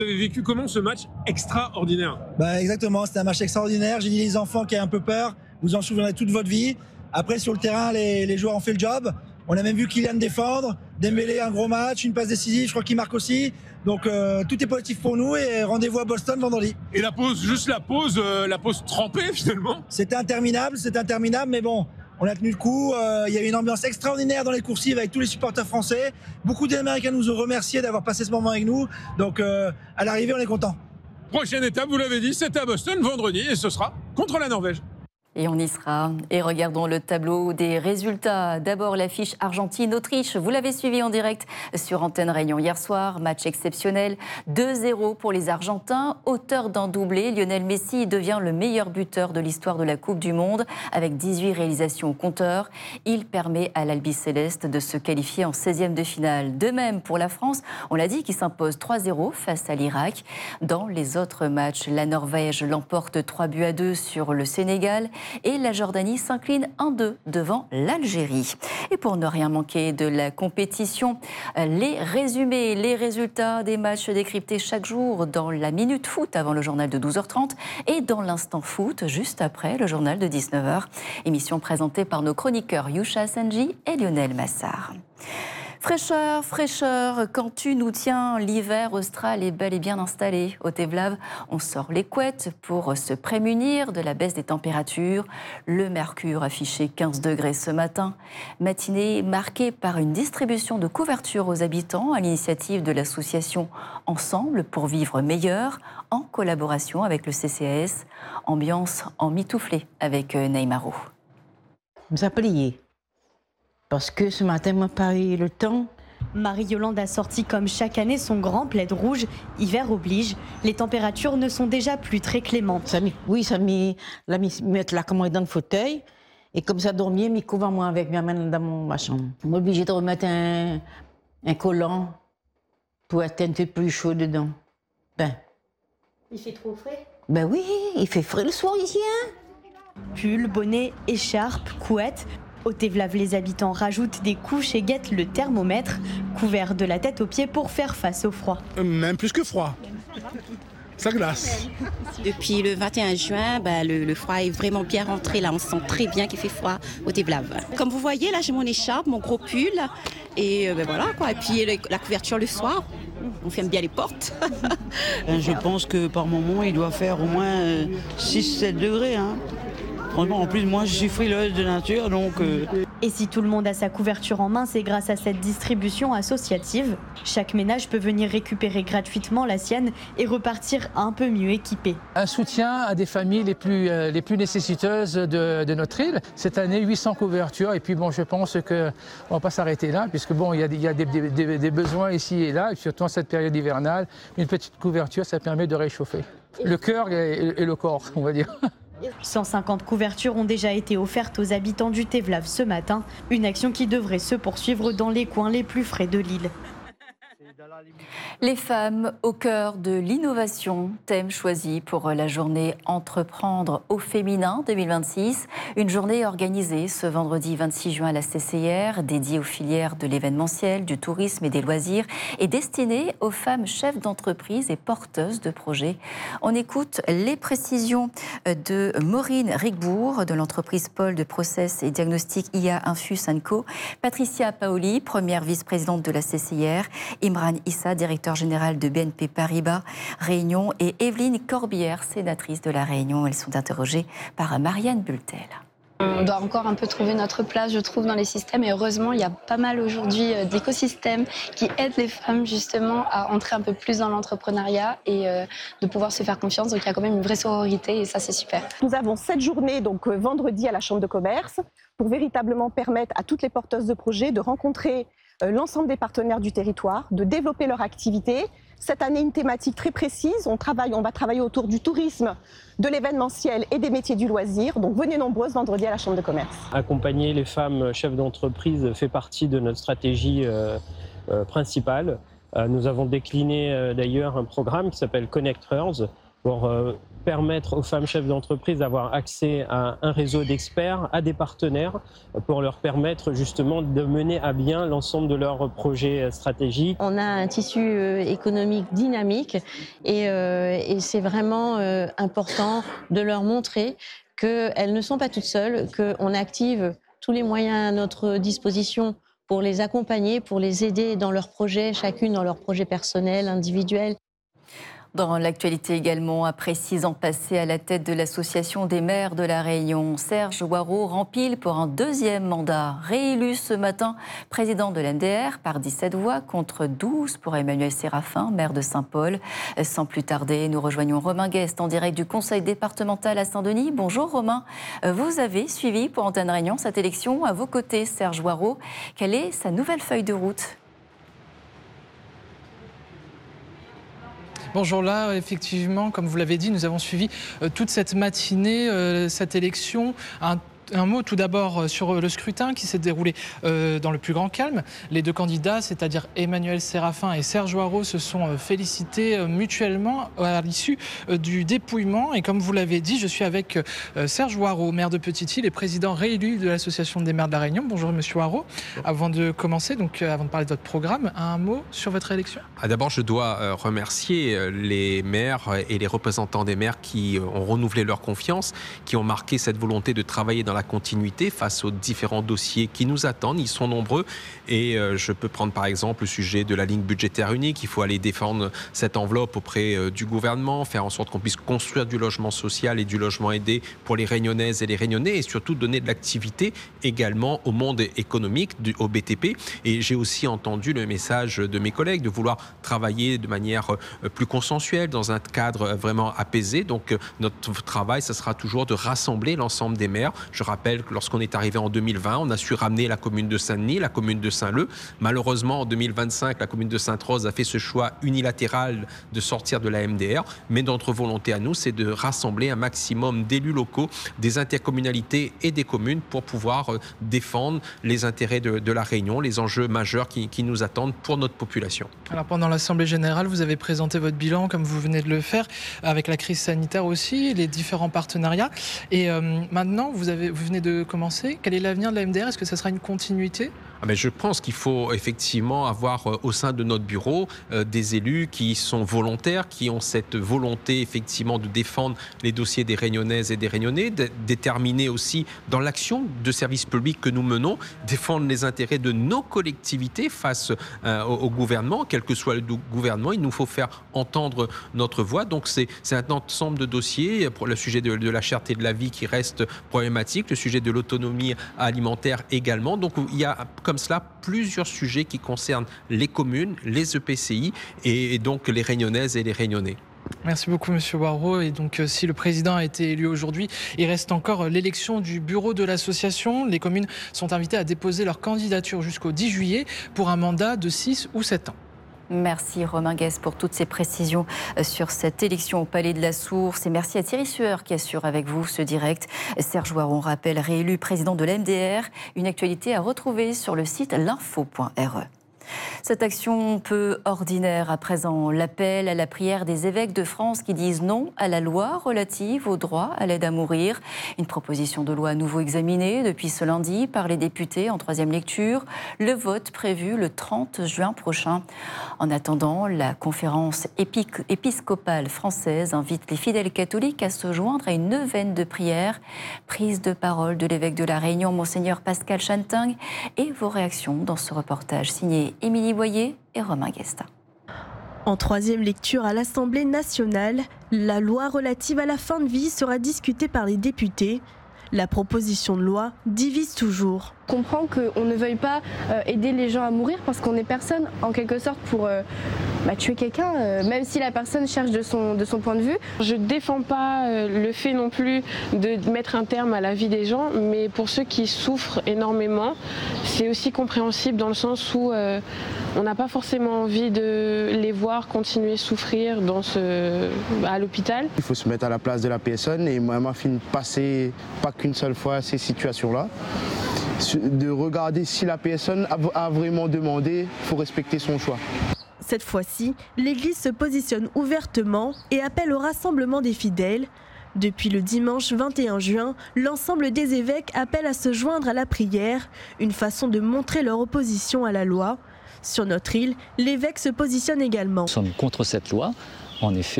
Vous avez vécu comment ce match extraordinaire? Exactement, c'était un match extraordinaire. J'ai dit les enfants qui aient un peu peur, vous en souviendrez toute votre vie. Après, sur le terrain, les joueurs ont fait le job. On a même vu Kylian défendre, Dembélé un gros match, une passe décisive, je crois qu'il marque aussi. Donc tout est positif pour nous et rendez-vous à Boston vendredi. Et la pause, juste la pause trempée finalement? C'était interminable, mais bon, on a tenu le coup. Il y a eu une ambiance extraordinaire dans les coursives avec tous les supporters français. Beaucoup d'Américains nous ont remerciés d'avoir passé ce moment avec nous. Donc à l'arrivée, on est content. Prochaine étape, vous l'avez dit, c'est à Boston vendredi et ce sera contre la Norvège. Et on y sera. Et regardons le tableau des résultats. D'abord l'affiche Argentine-Autriche. Vous l'avez suivi en direct sur Antenne Réunion hier soir. Match exceptionnel. 2-0 pour les Argentins. Auteur d'un doublé, Lionel Messi devient le meilleur buteur de l'histoire de la Coupe du Monde avec 18 réalisations au compteur. Il permet à l'Albi Céleste de se qualifier en 16e de finale. De même pour la France, on l'a dit, qui s'impose 3-0 face à l'Irak. Dans les autres matchs, la Norvège l'emporte 3-2 sur le Sénégal. Et la Jordanie s'incline 1-2 devant l'Algérie. Et pour ne rien manquer de la compétition, les résumés, les résultats des matchs décryptés chaque jour dans la Minute Foot avant le journal de 12h30 et dans l'Instant Foot juste après le journal de 19h. Émission présentée par nos chroniqueurs Yusha Sanji et Lionel Massard. Fraîcheur, fraîcheur, quand tu nous tiens, l'hiver austral est bel et bien installé. Au Tevlav, on sort les couettes pour se prémunir de la baisse des températures. Le mercure affichait 15 degrés ce matin. Matinée marquée par une distribution de couvertures aux habitants à l'initiative de l'association Ensemble pour vivre meilleur, en collaboration avec le CCAS. Ambiance en mitouflé avec Neymaro. Ça plié. Parce que ce matin, moi, pas eu le temps. Marie-Yolande a sorti comme chaque année son grand plaid rouge. Hiver oblige, les températures ne sont déjà plus très clémentes. Ça mettre la commode dans le fauteuil. Et comme ça, dormir, m'y couvre moi avec ma main dans ma chambre. Je suis obligée de remettre un collant pour être un peu plus chaud dedans. Il fait trop frais? Oui, il fait frais le soir ici, hein. Pull, bonnet, écharpe, couette. Au Tevlav, les habitants rajoutent des couches et guettent le thermomètre, couverts de la tête aux pieds pour faire face au froid. Même plus que froid. Ça glace. Depuis le 21 juin, le froid est vraiment bien rentré. Là, on sent très bien qu'il fait froid au Tevlav. Comme vous voyez, là, j'ai mon écharpe, mon gros pull. Et voilà, quoi. Et puis la couverture le soir. On ferme bien les portes. Je pense que par moment, il doit faire au moins 6-7 degrés. Hein. Franchement, en plus, moi, je suis frileuse de nature, donc... Et si tout le monde a sa couverture en main, c'est grâce à cette distribution associative. Chaque ménage peut venir récupérer gratuitement la sienne et repartir un peu mieux équipé. Un soutien à des familles les plus nécessiteuses de notre île. Cette année, 800 couvertures. Et puis, bon, je pense qu'on ne va pas s'arrêter là, puisque bon, il y a des besoins ici et là, et surtout en cette période hivernale. Une petite couverture, ça permet de réchauffer le cœur et le corps, on va dire. 150 couvertures ont déjà été offertes aux habitants du Tevlav ce matin, une action qui devrait se poursuivre dans les coins les plus frais de l'île. Les femmes au cœur de l'innovation, thème choisi pour la journée Entreprendre au féminin 2026. Une journée organisée ce vendredi 26 juin à la CCIR, dédiée aux filières de l'événementiel, du tourisme et des loisirs, et destinée aux femmes chefs d'entreprise et porteuses de projets. On écoute les précisions de Maureen Rigbourg de l'entreprise Pôle de Process et Diagnostic IA Infus & Co, Patricia Paoli, première vice-présidente de la CCIR, Imran Issa, directeur général de BNP Paribas Réunion, et Evelyne Corbière, sénatrice de la Réunion. Elles sont interrogées par Marianne Bultel. On doit encore un peu trouver notre place, je trouve, dans les systèmes. Et heureusement, il y a pas mal aujourd'hui d'écosystèmes qui aident les femmes justement à entrer un peu plus dans l'entrepreneuriat et de pouvoir se faire confiance. Donc il y a quand même une vraie sororité et ça, c'est super. Nous avons cette journée, donc vendredi, à la Chambre de commerce, pour véritablement permettre à toutes les porteuses de projets de rencontrer l'ensemble des partenaires du territoire, de développer leur activité. Cette année, une thématique très précise. On va travailler autour du tourisme, de l'événementiel et des métiers du loisir. Donc venez nombreuses vendredi à la Chambre de commerce. Accompagner les femmes chefs d'entreprise fait partie de notre stratégie principale. Nous avons décliné d'ailleurs un programme qui s'appelle Connect Hers, pour permettre aux femmes chefs d'entreprise d'avoir accès à un réseau d'experts, à des partenaires, pour leur permettre justement de mener à bien l'ensemble de leurs projets stratégiques. On a un tissu économique dynamique et c'est vraiment important de leur montrer qu'elles ne sont pas toutes seules, qu'on active tous les moyens à notre disposition pour les accompagner, pour les aider dans leurs projets, chacune dans leurs projets personnels, individuels. Dans l'actualité également, après 6 ans passés à la tête de l'Association des maires de La Réunion, Serge Hoareau rempile pour un 2e mandat. Réélu ce matin président de l'MDR par 17 voix contre 12 pour Emmanuel Séraphin, maire de Saint-Paul. Sans plus tarder, nous rejoignons Romain Guest en direct du conseil départemental à Saint-Denis. Bonjour Romain, vous avez suivi pour Antenne Réunion cette élection. À vos côtés, Serge Hoareau. Quelle est sa nouvelle feuille de route ? Bonjour, là, effectivement, comme vous l'avez dit, nous avons suivi toute cette matinée, cette élection. Un mot tout d'abord sur le scrutin qui s'est déroulé dans le plus grand calme. Les 2 candidats, c'est-à-dire Emmanuel Séraphin et Serge Hoareau, se sont félicités mutuellement à l'issue du dépouillement. Et comme vous l'avez dit, je suis avec Serge Hoareau, maire de Petite-Île et président réélu de l'Association des maires de La Réunion. Bonjour Monsieur Hoareau. Avant de commencer, donc avant de parler de votre programme, un mot sur votre élection. D'abord, je dois remercier les maires et les représentants des maires qui ont renouvelé leur confiance, qui ont marqué cette volonté de travailler dans la continuité face aux différents dossiers qui nous attendent. Ils sont nombreux et je peux prendre par exemple le sujet de la ligne budgétaire unique. Il faut aller défendre cette enveloppe auprès du gouvernement, faire en sorte qu'on puisse construire du logement social et du logement aidé pour les Réunionnaises et les Réunionnais et surtout donner de l'activité également au monde économique, au BTP. Et j'ai aussi entendu le message de mes collègues de vouloir travailler de manière plus consensuelle dans un cadre vraiment apaisé. Donc notre travail, ce sera toujours de rassembler l'ensemble des maires. Je rappelle que lorsqu'on est arrivé en 2020, on a su ramener la commune de Saint-Denis, la commune de Saint-Leu. Malheureusement, en 2025, la commune de Sainte-Rose a fait ce choix unilatéral de sortir de la MDR. Mais notre volonté à nous, c'est de rassembler un maximum d'élus locaux, des intercommunalités et des communes pour pouvoir défendre les intérêts de la Réunion, les enjeux majeurs qui nous attendent pour notre population. Alors pendant l'Assemblée générale, vous avez présenté votre bilan, comme vous venez de le faire, avec la crise sanitaire aussi, les différents partenariats. Et maintenant, vous venez de commencer. Quel est l'avenir de la MDR ? Est-ce que ça sera une continuité ? Mais je pense qu'il faut effectivement avoir au sein de notre bureau des élus qui sont volontaires, qui ont cette volonté effectivement de défendre les dossiers des Réunionnaises et des Réunionnais, déterminés aussi dans l'action de service public que nous menons, défendre les intérêts de nos collectivités face au gouvernement, quel que soit le gouvernement. Il nous faut faire entendre notre voix. Donc c'est un ensemble de dossiers pour le sujet de la cherté de la vie qui reste problématique, le sujet de l'autonomie alimentaire également. Donc il y a comme cela plusieurs sujets qui concernent les communes, les EPCI et donc les Réunionnaises et les Réunionnais. Merci beaucoup Monsieur Hoareau. Et donc si le président a été élu aujourd'hui, il reste encore l'élection du bureau de l'association. Les communes sont invitées à déposer leur candidature jusqu'au 10 juillet pour un mandat de 6 ou 7 ans. Merci Romain Guest pour toutes ces précisions sur cette élection au Palais de la Source. Et merci à Thierry Sueur qui assure avec vous ce direct. Serge Hoareau, on rappelle, réélu président de l'MDR. Une actualité à retrouver sur le site l'info.re. Cette action peu ordinaire, à présent, l'appel à la prière des évêques de France qui disent non à la loi relative au droit à l'aide à mourir. Une proposition de loi à nouveau examinée depuis ce lundi par les députés en 3e lecture. Le vote prévu le 30 juin prochain. En attendant, la conférence épiscopale française invite les fidèles catholiques à se joindre à une neuvaine de prières. Prise de parole de l'évêque de La Réunion, Monseigneur Pascal Chanting, et vos réactions dans ce reportage signé Émilie Boyer et Romain Guest. En 3e lecture à l'Assemblée nationale, la loi relative à la fin de vie sera discutée par les députés. La proposition de loi divise toujours. Je comprends qu'on ne veuille pas aider les gens à mourir parce qu'on n'est personne en quelque sorte pour tuer quelqu'un, même si la personne cherche de son point de vue. Je ne défends pas le fait non plus de mettre un terme à la vie des gens, mais pour ceux qui souffrent énormément, c'est aussi compréhensible dans le sens où on n'a pas forcément envie de les voir continuer à souffrir à l'hôpital. Il faut se mettre à la place de la personne et moi, ma fille ne passait pas qu'une seule fois ces situations-là. De regarder si la personne a vraiment demandé, il faut respecter son choix. Cette fois-ci, l'Église se positionne ouvertement et appelle au rassemblement des fidèles. Depuis le dimanche 21 juin, l'ensemble des évêques appellent à se joindre à la prière, une façon de montrer leur opposition à la loi. Sur notre île, l'évêque se positionne également. Nous sommes contre cette loi. En effet,